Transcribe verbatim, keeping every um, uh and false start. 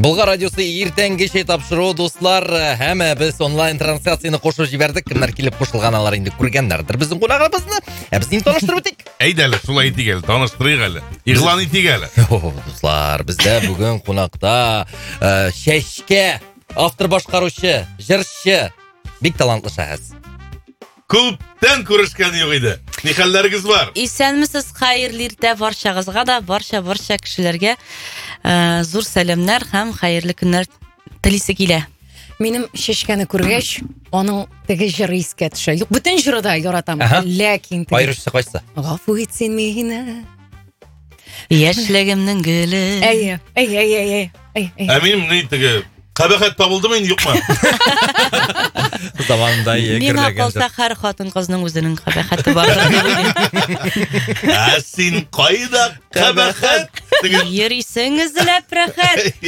Бұлға радиосы ертең кеше тапшыру достар. Әмі біз онлайн трансляцияны қошып жібердік. Кімдер келіп қошылған алар енді көргендердір біздің қонағымызды. Ә біз енді таныштырып өтейік. Әйдәлі, солай етек әлі, таныштырайық әлі. Иғлан етек әлі. Достар, бізде бүгін қонақта ә, шешке, автор башқарушы, жыршы, бек талантлы шәхес. Көптен көрішкен yok еді. Не хәлләрегез бар? Исәнмесез, хәерле иртә баршагызга да, барша-барша кешеләргә ә, зур сәламнар һәм хәерле көннәр телисе килә. Минем шешкәне күргәч, аның теге җыры искә төшә. Юк, бөтен җыры да яратам. Ләкин теге Айрышсы кайсы? Гафу ит син мине. Яшьлегемнең гөле. Әйе, әйе, әйе, әйе. Ә минем не теге кабахат табылды мы, юкмы? Заманда Миңа калса һәр хатын кызның үзенең кабахаты бардыр дип уйлыйм. Ә син кайда кабахат? Йөрисең эзләп рәхәт.